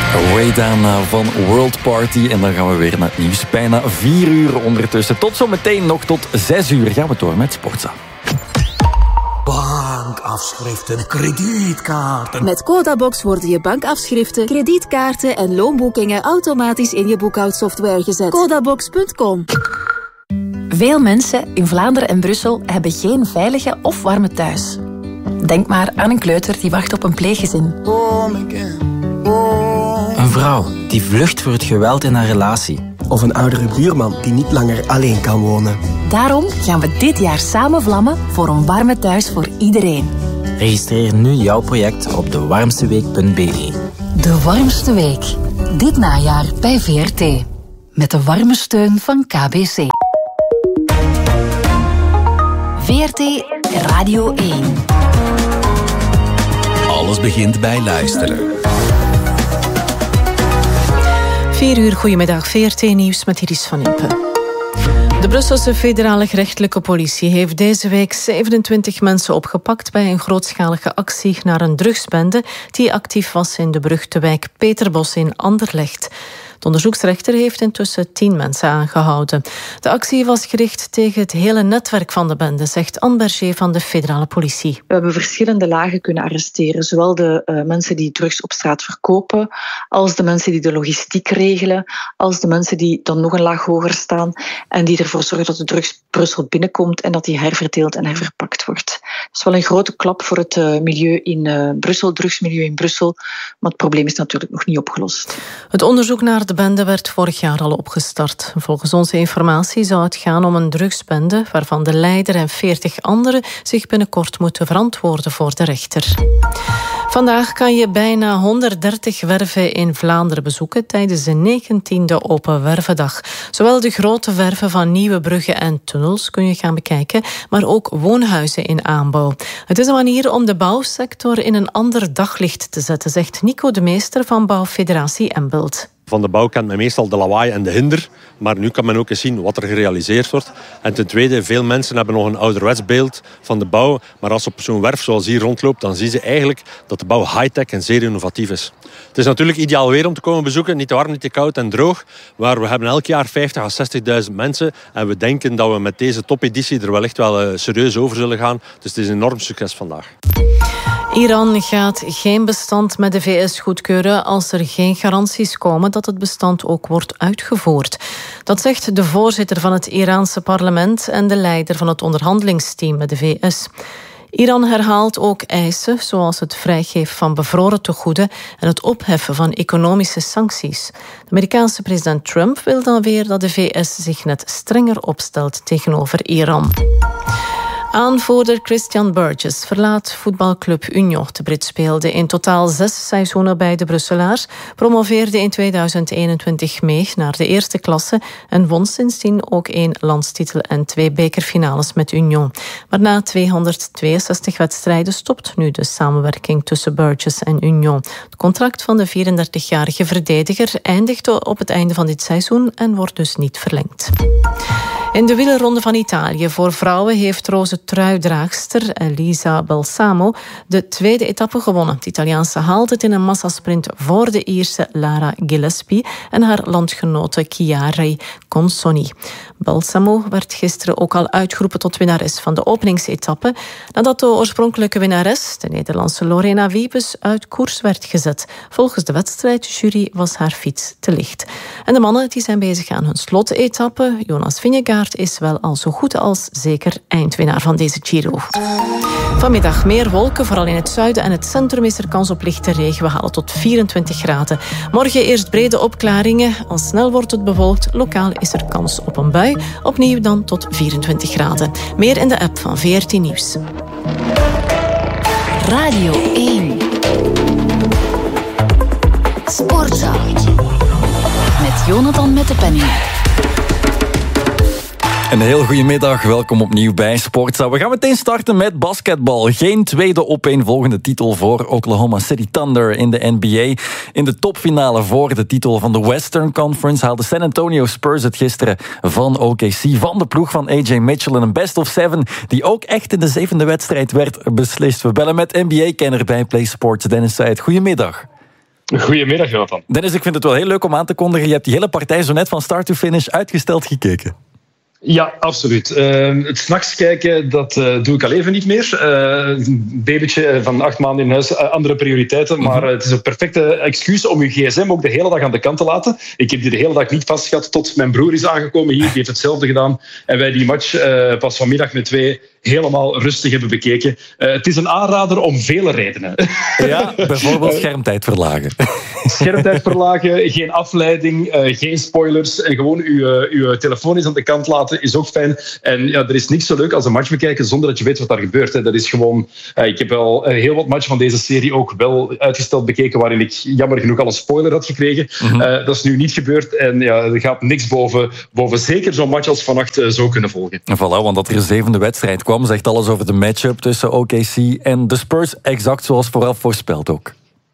Way Down van World Party. En dan gaan we weer naar het nieuws. Bijna 4 uur ondertussen. Tot zometeen nog tot 6 uur gaan we door met Sportza. Bankafschriften, kredietkaarten. Met Codabox worden je bankafschriften, kredietkaarten en loonboekingen automatisch in je boekhoudsoftware gezet. Codabox.com. Veel mensen in Vlaanderen en Brussel hebben geen veilige of warme thuis. Denk maar aan een kleuter die wacht op een pleeggezin. Een vrouw die vlucht voor het geweld in haar relatie. Of een oudere buurman die niet langer alleen kan wonen. Daarom gaan we dit jaar samen vlammen voor een warme thuis voor iedereen. Registreer nu jouw project op dewarmsteweek.be. De warmste week. Dit najaar bij VRT. Met de warme steun van KBC. VRT Radio 1. Alles begint bij luisteren. 4 uur, goedemiddag. VRT-nieuws met Iris van Impe. De Brusselse federale gerechtelijke politie heeft deze week 27 mensen opgepakt bij een grootschalige actie naar een drugsbende die actief was in de beruchte wijk Peterbos in Anderlecht. De onderzoeksrechter heeft intussen 10 mensen aangehouden. De actie was gericht tegen het hele netwerk van de bende, zegt Anne Berger van de federale politie. We hebben verschillende lagen kunnen arresteren. Zowel de mensen die drugs op straat verkopen, als de mensen die de logistiek regelen, als de mensen die dan nog een laag hoger staan en die ervoor zorgen dat de drugs Brussel binnenkomt en dat die herverdeeld en herverpakt wordt. Dat is wel een grote klap voor het milieu in Brussel, drugsmilieu in Brussel, maar het probleem is natuurlijk nog niet opgelost. Het onderzoek naar de bende werd vorig jaar al opgestart. Volgens onze informatie zou het gaan om een drugsbende waarvan de leider en 40 anderen zich binnenkort moeten verantwoorden voor de rechter. Vandaag kan je bijna 130 werven in Vlaanderen bezoeken tijdens de 19e Open Wervendag. Zowel de grote werven van nieuwe bruggen en tunnels kun je gaan bekijken, maar ook woonhuizen in aanbouw. Het is een manier om de bouwsector in een ander daglicht te zetten, zegt Nico de Meester van Bouwfederatie Embelt. Van de bouw kent men meestal de lawaai en de hinder, maar nu kan men ook eens zien wat er gerealiseerd wordt. En ten tweede, veel mensen hebben nog een ouderwets beeld van de bouw, maar als op zo'n werf zoals hier rondloopt, dan zien ze eigenlijk dat de bouw high-tech en zeer innovatief is. Het is natuurlijk ideaal weer om te komen bezoeken, niet te warm, niet te koud en droog, maar we hebben elk jaar 50.000 à 60.000 mensen en we denken dat we met deze topeditie er wellicht wel serieus over zullen gaan. Dus het is een enorm succes vandaag. Iran gaat geen bestand met de VS goedkeuren als er geen garanties komen dat het bestand ook wordt uitgevoerd. Dat zegt de voorzitter van het Iraanse parlement en de leider van het onderhandelingsteam met de VS. Iran herhaalt ook eisen zoals het vrijgeven van bevroren tegoeden en het opheffen van economische sancties. De Amerikaanse president Trump wil dan weer dat de VS zich net strenger opstelt tegenover Iran. Aanvoerder Christian Burgess verlaat voetbalclub Union. De Brit speelde in totaal 6 seizoenen bij de Brusselaars, promoveerde in 2021 mee naar de eerste klasse en won sindsdien ook 1 landstitel en 2 bekerfinales met Union. Maar na 262 wedstrijden stopt nu de samenwerking tussen Burgess en Union. Het contract van de 34-jarige verdediger eindigde op het einde van dit seizoen en wordt dus niet verlengd. In de wielerronde van Italië voor vrouwen heeft roze truidraagster Elisa Balsamo de 2e etappe gewonnen. De Italiaanse haalt het in een massasprint voor de Ierse Lara Gillespie en haar landgenote Chiara Consoni. Balsamo werd gisteren ook al uitgeroepen tot winnares van de openingsetappe, nadat de oorspronkelijke winnares, de Nederlandse Lorena Wiebes, uit koers werd gezet. Volgens de wedstrijdjury was haar fiets te licht. En de mannen die zijn bezig aan hun slotetappe. Jonas Vingegaard is wel al zo goed als zeker eindwinnaar van deze Giro. Vanmiddag meer wolken, vooral in het zuiden en het centrum is er kans op lichte regen. We halen tot 24 graden. Morgen eerst brede opklaringen. Al snel wordt het bewolkt. Lokaal is er kans op een bui. Opnieuw dan tot 24 graden. Meer in de app van VRT Nieuws. Radio 1. Sportza. Met Jonathan met de penning. Een heel goede middag, welkom opnieuw bij Sportza. We gaan meteen starten met basketbal. Geen tweede opeenvolgende titel voor Oklahoma City Thunder in de NBA. In de topfinale voor de titel van de Western Conference haalde San Antonio Spurs het gisteren van OKC. Van de ploeg van AJ Mitchell in een best of 7 die ook echt in de 7e wedstrijd werd beslist. We bellen met NBA-kenner bij Play Sports, Dennis Seid. Goedemiddag. Goedemiddag, Jonathan. Dennis, ik vind het wel heel leuk om aan te kondigen. Je hebt die hele partij zo net van start to finish uitgesteld gekeken. Ja, absoluut. Het 's nachts kijken, dat doe ik al even niet meer. Een babytje van 8 maanden in huis, andere prioriteiten. Maar het is een perfecte excuus om je gsm ook de hele dag aan de kant te laten. Ik heb die de hele dag niet vastgehad tot mijn broer is aangekomen hier. Die heeft hetzelfde gedaan. En wij die match pas vanmiddag met 2 helemaal rustig hebben bekeken. Het is een aanrader om vele redenen. Ja, bijvoorbeeld schermtijd verlagen. Schermtijd verlagen, geen afleiding, geen spoilers. En gewoon uw telefoon eens aan de kant laten is ook fijn. En ja, er is niks zo leuk als een match bekijken zonder dat je weet wat daar gebeurt. Hè. Dat is gewoon... ik heb wel heel wat matchen van deze serie ook wel uitgesteld bekeken waarin ik jammer genoeg al een spoiler had gekregen. Dat is nu niet gebeurd. En ja, er gaat niks boven zeker zo'n match als vannacht zo kunnen volgen. Voilà, want dat er een 7e wedstrijd kwam, zegt alles over de matchup tussen OKC en de Spurs. Exact zoals vooraf voorspeld ook.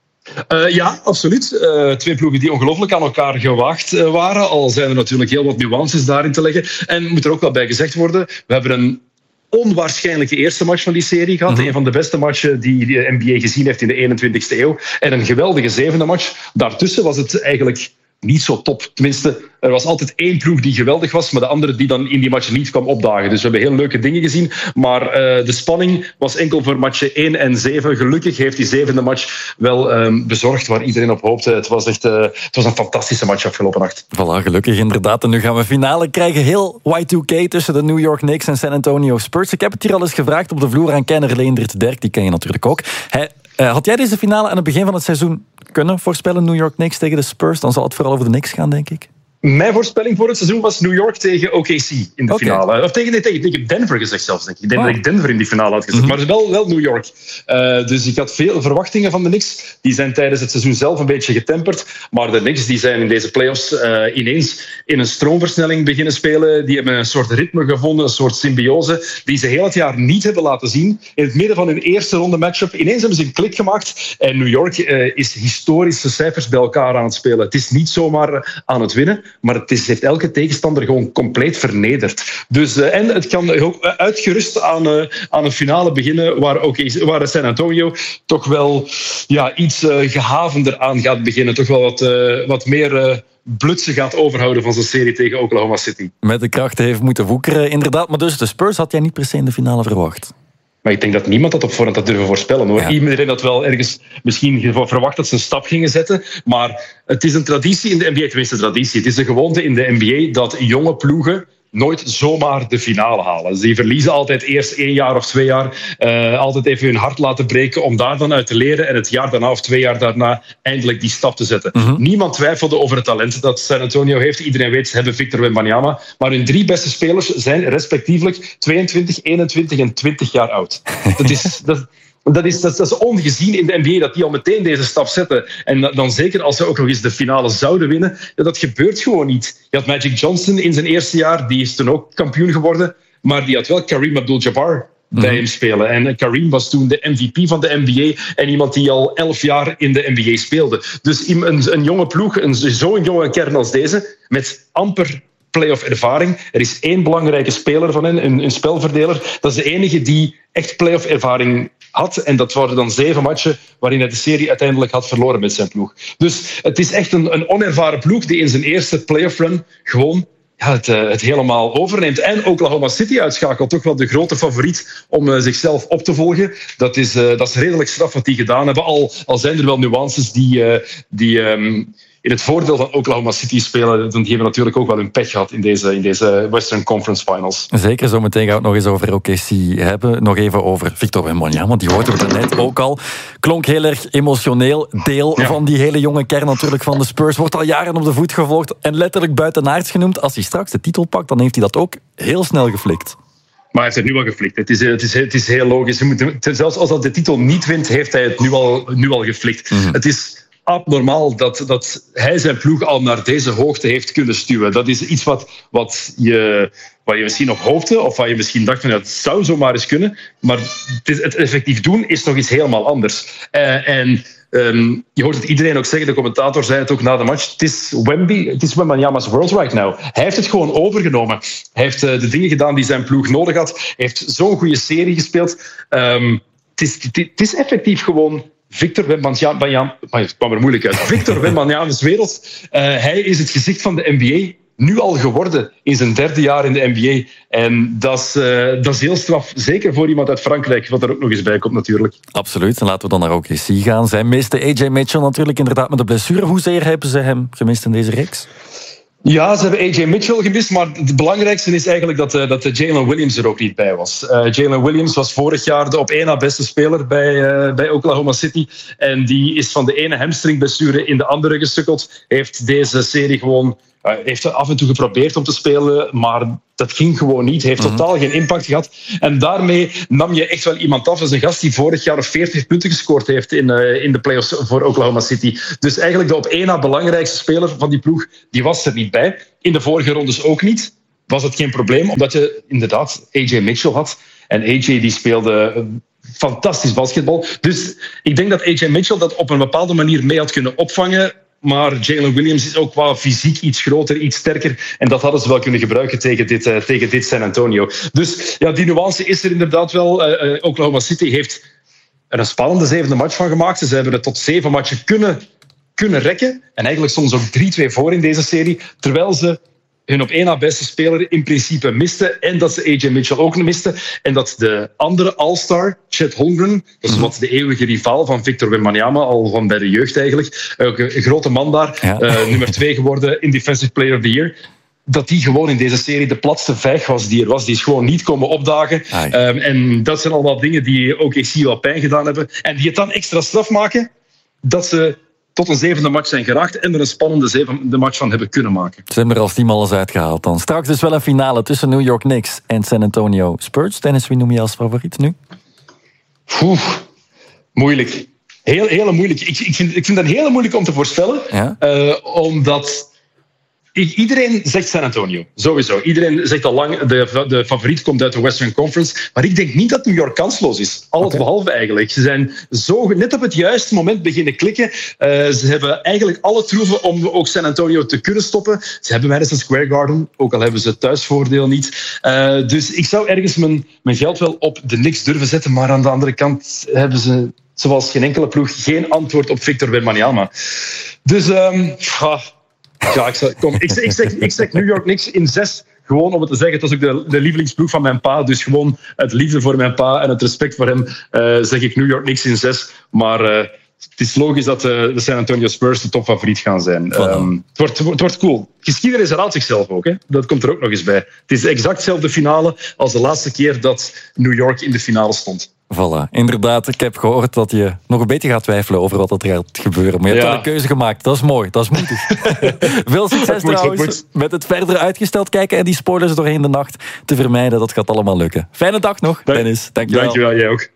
Ja, absoluut. 2 ploegen die ongelooflijk aan elkaar gewaagd waren. Al zijn er natuurlijk heel wat nuances daarin te leggen. En moet er ook wel bij gezegd worden, we hebben een onwaarschijnlijke eerste match van die serie gehad. Een van de beste matchen die de NBA gezien heeft in de 21ste eeuw. En een geweldige 7e match. Daartussen was het eigenlijk niet zo top. Tenminste, er was altijd 1 ploeg die geweldig was, maar de andere die dan in die match niet kwam opdagen. Dus we hebben heel leuke dingen gezien. Maar de spanning was enkel voor matchen 1 en 7. Gelukkig heeft die 7e match wel bezorgd waar iedereen op hoopte. Het was een fantastische match afgelopen nacht. Voilà, gelukkig inderdaad. En nu gaan we finale krijgen. Heel Y2K tussen de New York Knicks en San Antonio Spurs. Ik heb het hier al eens gevraagd op de vloer aan kenner Leendert Derk. Die ken je natuurlijk ook. Had jij deze finale aan het begin van het seizoen kunnen voorspellen? New York Knicks tegen de Spurs? Dan zal het vooral over de Knicks gaan, denk ik. Mijn voorspelling voor het seizoen was New York tegen OKC in de finale. Of tegen Denver gezegd zelfs, denk ik. Ik denk dat ik Denver in die finale had gezet. Maar wel New York. Dus ik had veel verwachtingen van de Knicks. Die zijn tijdens het seizoen zelf een beetje getemperd. Maar de Knicks die zijn in deze playoffs ineens in een stroomversnelling beginnen spelen. Die hebben een soort ritme gevonden, een soort symbiose, die ze heel het jaar niet hebben laten zien. In het midden van hun eerste ronde matchup. Ineens hebben ze een klik gemaakt. En New York is historische cijfers bij elkaar aan het spelen. Het is niet zomaar aan het winnen. Maar het heeft elke tegenstander gewoon compleet vernederd. Dus, en het kan ook uitgerust aan een finale beginnen waar San Antonio toch wel iets gehavender aan gaat beginnen. Toch wel wat meer blutsen gaat overhouden van zijn serie tegen Oklahoma City. Met de krachten heeft moeten woekeren, inderdaad. Maar dus de Spurs had jij niet per se in de finale verwacht? Maar ik denk dat niemand dat op voorhand had durven voorspellen. Hoor. Ja. Iedereen had wel ergens misschien verwacht dat ze een stap gingen zetten. Maar het is een traditie in de NBA, tenminste traditie. Het is een gewoonte in de NBA dat jonge ploegen nooit zomaar de finale halen. Die verliezen altijd eerst 1 jaar of 2 jaar. Altijd even hun hart laten breken om daar dan uit te leren. En het jaar daarna of 2 jaar daarna eindelijk die stap te zetten. Niemand twijfelde over het talent dat San Antonio heeft. Iedereen weet, ze hebben Victor Wembanyama. Maar hun 3 beste spelers zijn respectievelijk 22, 21 en 20 jaar oud. Dat is ongezien in de NBA dat die al meteen deze stap zetten. En dan zeker als ze ook nog eens de finale zouden winnen. Dat gebeurt gewoon niet. Je had Magic Johnson in zijn eerste jaar. Die is toen ook kampioen geworden. Maar die had wel Kareem Abdul-Jabbar bij hem spelen. En Kareem was toen de MVP van de NBA. En iemand die al 11 jaar in de NBA speelde. Dus een jonge ploeg, zo'n jonge kern als deze, met amper playoff ervaring. Er is 1 belangrijke speler van hen, een spelverdeler. Dat is de enige die echt playoff ervaring had. En dat waren dan 7 matchen waarin hij de serie uiteindelijk had verloren met zijn ploeg. Dus het is echt een onervaren ploeg die in zijn eerste playoff run gewoon het helemaal overneemt. En Oklahoma City uitschakelt. Toch wel de grote favoriet om zichzelf op te volgen. Dat is redelijk straf wat die gedaan hebben. Al zijn er wel nuances die in het voordeel van Oklahoma City spelen. Die hebben natuurlijk ook wel hun pech gehad in deze Western Conference Finals. Zeker, zo meteen gaan we het nog eens over OKC hebben. Nog even over Victor Wembanyama, want die hoorden we net ook al. Klonk heel erg emotioneel. Deel van die hele jonge kern natuurlijk van de Spurs. Wordt al jaren op de voet gevolgd en letterlijk buitenaards genoemd. Als hij straks de titel pakt, dan heeft hij dat ook heel snel geflikt. Maar hij heeft het nu al geflikt. Het is heel logisch. Zelfs als hij de titel niet wint, heeft hij het nu al geflikt. Het is abnormaal dat hij zijn ploeg al naar deze hoogte heeft kunnen stuwen. Dat is iets wat je misschien nog hoopte, of wat je misschien dacht van het zou zomaar eens kunnen. Maar het effectief doen is nog iets helemaal anders. Je hoort het iedereen ook zeggen, de commentator zei het ook na de match, het is Wembanyama's world right now. Hij heeft het gewoon overgenomen. Hij heeft de dingen gedaan die zijn ploeg nodig had. Hij heeft zo'n goede serie gespeeld. Het is effectief gewoon Victor Wembanyama, het kwam er moeilijk uit. Victor Wembanyama's wereld. Hij is het gezicht van de NBA. Nu al geworden in zijn 3e jaar in de NBA. En dat is heel straf. Zeker voor iemand uit Frankrijk, wat er ook nog eens bij komt natuurlijk. Absoluut. En laten we dan naar OKC gaan. Zij miste AJ Mitchell natuurlijk inderdaad met de blessure. Hoezeer hebben ze hem gemist in deze reeks? Ja, ze hebben AJ Mitchell gemist, maar het belangrijkste is eigenlijk dat Jalen Williams er ook niet bij was. Jalen Williams was vorig jaar de op 1 na beste speler bij Oklahoma City. En die is van de ene hamstringblessure in de andere gesukkeld. Heeft deze serie gewoon... heeft af en toe geprobeerd om te spelen, maar dat ging gewoon niet. Heeft totaal geen impact gehad. En daarmee nam je echt wel iemand af. Dat is een gast die vorig jaar 40 punten gescoord heeft in de playoffs voor Oklahoma City. Dus eigenlijk de op 1 na belangrijkste speler van die ploeg, die was er niet bij. In de vorige rondes ook niet. Was het geen probleem, omdat je inderdaad AJ Mitchell had. En AJ die speelde fantastisch basketbal. Dus ik denk dat AJ Mitchell dat op een bepaalde manier mee had kunnen opvangen. Maar Jalen Williams is ook qua fysiek iets groter, iets sterker. En dat hadden ze wel kunnen gebruiken tegen dit San Antonio. Dus ja, die nuance is er inderdaad wel. Oklahoma City heeft er een spannende 7e match van gemaakt. Ze hebben het tot 7 matchen kunnen rekken. En eigenlijk stonden ze ook 3-2 voor in deze serie. Terwijl ze hun op 1 na beste speler in principe misten. En dat ze AJ Mitchell ook misten. En dat de andere All-Star, Chet Holmgren, dat is wat de eeuwige rivaal van Victor Wembanyama, al van bij de jeugd eigenlijk, ook een grote man daar, nummer 2 geworden in Defensive Player of the Year, dat die gewoon in deze serie de platste vijg was die er was. Die is gewoon niet komen opdagen. En dat zijn allemaal dingen die OKC wel pijn gedaan hebben. En die het dan extra straf maken dat ze tot een 7e match zijn geraakt en er een spannende 7e match van hebben kunnen maken. Ze hebben er als team alles uitgehaald dan. Straks dus wel een finale tussen New York Knicks en San Antonio Spurs. Dennis, wie noem je als favoriet nu? Moeilijk. Heel moeilijk. Ik vind dat heel moeilijk om te voorspellen. Ja? Omdat... Iedereen zegt San Antonio, sowieso. Iedereen zegt al lang, de favoriet komt uit de Western Conference. Maar ik denk niet dat New York kansloos is. Behalve eigenlijk. Ze zijn zo net op het juiste moment beginnen klikken. Ze hebben eigenlijk alle troeven om ook San Antonio te kunnen stoppen. Ze hebben Madison Square Garden, ook al hebben ze het thuisvoordeel niet. Dus ik zou ergens mijn geld wel op de Knicks durven zetten. Maar aan de andere kant hebben ze, zoals geen enkele ploeg, geen antwoord op Victor Wembanyama. Dus... Ja, ik zeg New York Knicks in 6. Gewoon om het te zeggen, het was ook de lievelingsploeg van mijn pa. Dus gewoon uit liefde voor mijn pa en het respect voor hem zeg ik New York Knicks in 6. Maar het is logisch dat de San Antonio Spurs de topfavoriet gaan zijn. Het wordt cool. Geschiedenis herhaalt zichzelf ook. Hè? Dat komt er ook nog eens bij. Het is exact dezelfde finale als de laatste keer dat New York in de finale stond. Voilà, inderdaad. Ik heb gehoord dat je nog een beetje gaat twijfelen over wat er gaat gebeuren. Maar je hebt wel een keuze gemaakt. Dat is mooi, dat is moedig. Veel succes trouwens met het verder uitgesteld kijken en die spoilers doorheen de nacht te vermijden. Dat gaat allemaal lukken. Fijne dag nog, Dennis. Dankjewel. Dankjewel, jij ook.